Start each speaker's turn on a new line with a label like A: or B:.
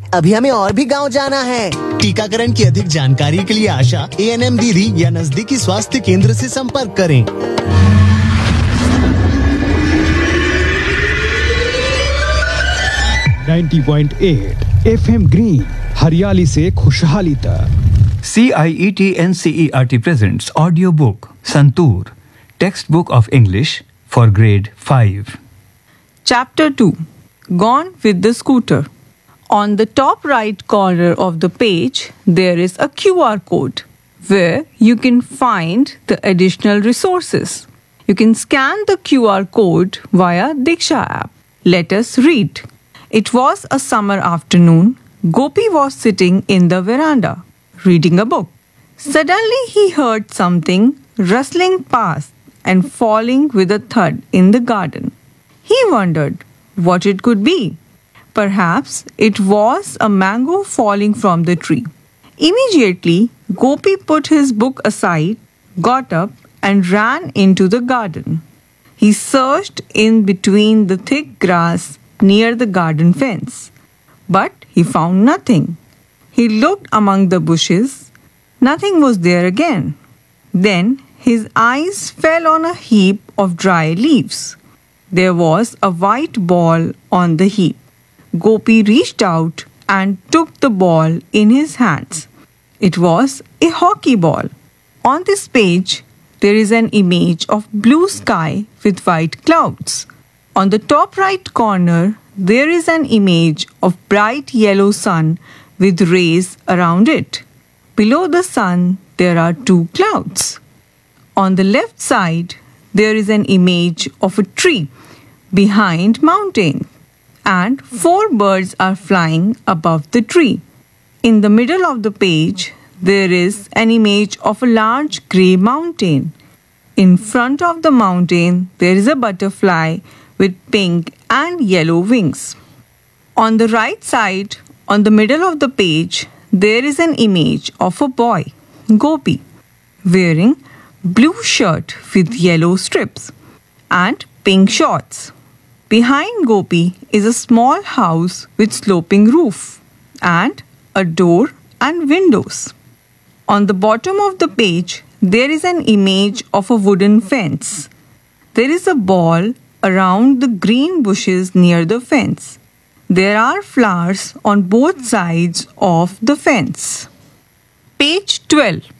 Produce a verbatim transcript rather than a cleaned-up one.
A: अभी हमें और भी गांव जाना है।
B: टीकाकरण की अधिक जानकारी के लिए आशा, ए एन एम दीदी या नजदीकी स्वास्थ्य केंद्र से संपर्क करें।
C: नब्बे पॉइंट आठ एफ एम ग्रीन, हरियाली से खुशहाली तक।
D: C I E T N C E R T presents audiobook Santoor, textbook of English for grade five.
E: Chapter two, Gone with the Scooter. On the top right corner of the page, there is a Q R code where you can find the additional resources. You can scan the Q R code via Diksha app. Let us read. It was a summer afternoon. Gopi was sitting in the veranda, reading a book. Suddenly he heard something rustling past and falling with a thud in the garden. He wondered what it could be. Perhaps it was a mango falling from the tree. Immediately, Gopi put his book aside, got up, and ran into the garden. He searched in between the thick grass near the garden fence, but he found nothing. He looked among the bushes. Nothing was there again. Then his eyes fell on a heap of dry leaves. There was a white ball on the heap. Gopi reached out and took the ball in his hands. It was a hockey ball. On this page, there is an image of blue sky with white clouds. On the top right corner, there is an image of bright yellow sun with rays around it. Below the sun, there are two clouds. On the left side, there is an image of a tree behind mountain, and four birds are flying above the tree. In the middle of the page, there is an image of a large grey mountain. In front of the mountain, there is a butterfly with pink and yellow wings. On the right side, on the middle of the page, there is an image of a boy, Gopi, wearing blue shirt with yellow strips and pink shorts. Behind Gopi is a small house with sloping roof and a door and windows. On the bottom of the page, there is an image of a wooden fence. There is a ball around the green bushes near the fence. There are flowers on both sides of the fence. Page twelve.